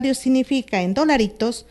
significa en dolaritos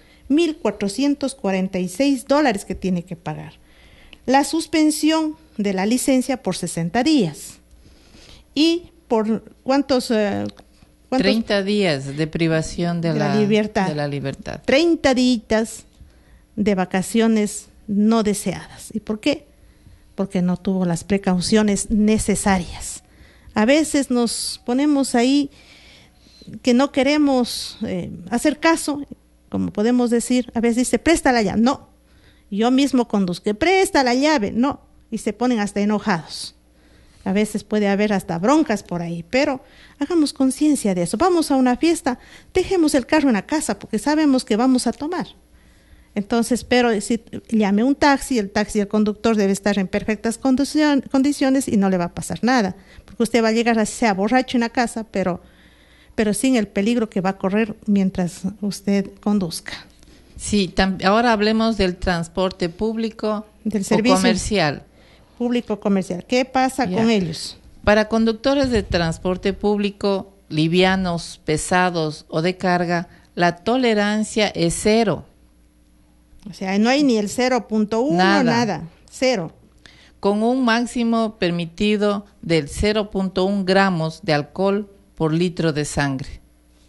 $1,446 que tiene que pagar. La suspensión de la licencia por 60 días. ¿Y por cuántos? 30 días de privación de la libertad. 30 días de vacaciones no deseadas. ¿Y por qué? Porque no tuvo las precauciones necesarias. A veces nos ponemos ahí que no queremos hacer caso, como podemos decir, a veces dice, presta la llave. No, yo mismo conduzco, presta la llave. No, y se ponen hasta enojados. A veces puede haber hasta broncas por ahí, pero hagamos conciencia de eso. Vamos a una fiesta, dejemos el carro en la casa porque sabemos que vamos a tomar. Entonces, pero si llame un taxi, el conductor debe estar en perfectas condiciones y no le va a pasar nada. Porque usted va a llegar así sea borracho en la casa, pero sin el peligro que va a correr mientras usted conduzca. Sí, ahora hablemos del transporte público del servicio comercial. Público comercial. ¿Qué pasa con ellos? Para conductores de transporte público, livianos, pesados o de carga, la tolerancia es 0. O sea, no hay ni el 0.1, nada, 0. Con un máximo permitido del 0.1 gramos de alcohol por litro de sangre.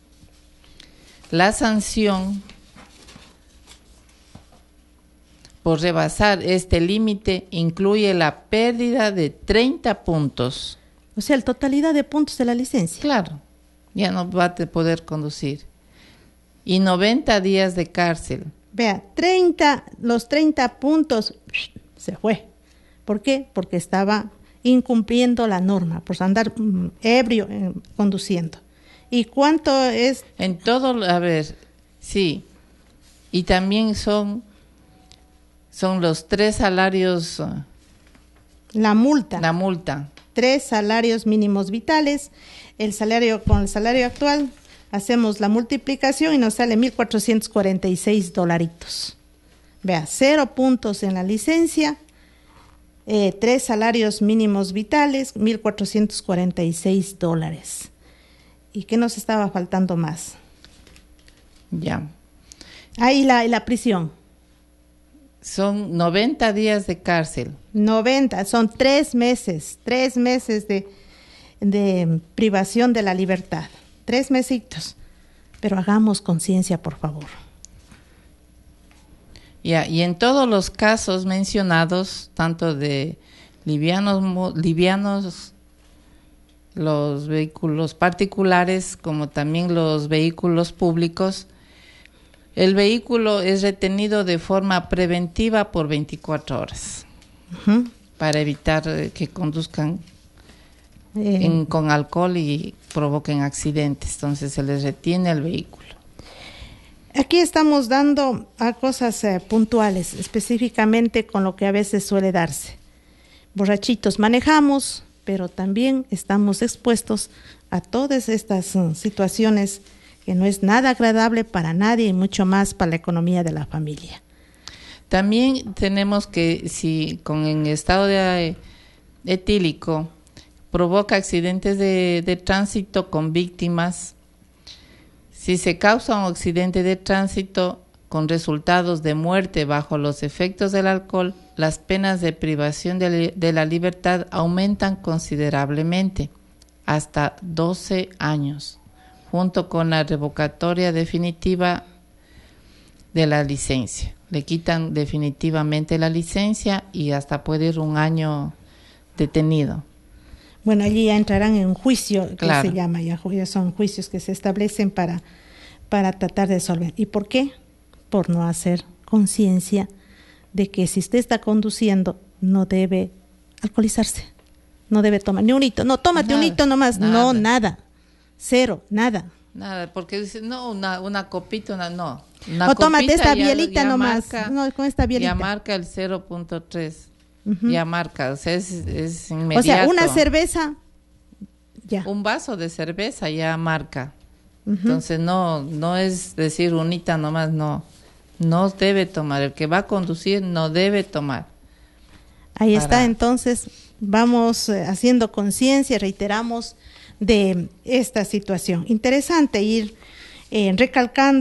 La sanción por rebasar este límite incluye la pérdida de 30 puntos. O sea, la totalidad de puntos de la licencia. Claro, ya no va a poder conducir. Y 90 días de cárcel. Vea, los 30 puntos se fue. ¿Por qué? Porque estaba incumpliendo la norma, por andar ebrio conduciendo. ¿Y cuánto es? En todo, a ver, sí. Y también son los 3 salarios. La multa. 3 salarios mínimos vitales. Con el salario actual hacemos la multiplicación y nos sale $1,446. Vea, 0 puntos en la licencia, 3 salarios mínimos vitales, $1,446. ¿Y qué nos estaba faltando más? Ya. Ahí la prisión. Son 90 días de cárcel. 90, son 3 meses de privación de la libertad. 3 mesitos. Pero hagamos conciencia, por favor. Ya, y en todos los casos mencionados, tanto de livianos, los vehículos particulares, como también los vehículos públicos, el vehículo es retenido de forma preventiva por 24 horas para evitar que conduzcan con alcohol y provoquen accidentes. Entonces se les retiene el vehículo. Aquí estamos dando a cosas puntuales, específicamente con lo que a veces suele darse. Borrachitos manejamos, pero también estamos expuestos a todas estas situaciones que no es nada agradable para nadie y mucho más para la economía de la familia. También tenemos que, si con el estado etílico provoca accidentes de tránsito con víctimas, si se causa un accidente de tránsito con resultados de muerte bajo los efectos del alcohol, las penas de privación de la libertad aumentan considerablemente, hasta 12 años, junto con la revocatoria definitiva de la licencia. Le quitan definitivamente la licencia y hasta puede ir 1 año detenido. Bueno, allí ya entrarán en un juicio, que claro. se llama, ya son juicios que se establecen para tratar de resolver. ¿Y por qué? Por no hacer conciencia de que si usted está conduciendo no debe alcoholizarse, no debe tomar ni un hito, no, tómate un hito nomás, no, nada, 0, nada. Nada, porque dice, no, una copita, no. O tómate esta bielita nomás, no, con esta bielita. Ya marca el 0.3, ya marca, o sea, es inmediato. O sea, una cerveza, ya. Un vaso de cerveza ya marca. Entonces no es decir unita nomás, no debe tomar. El que va a conducir no debe tomar. Ahí está, entonces vamos haciendo conciencia, reiteramos, de esta situación. Interesante ir recalcando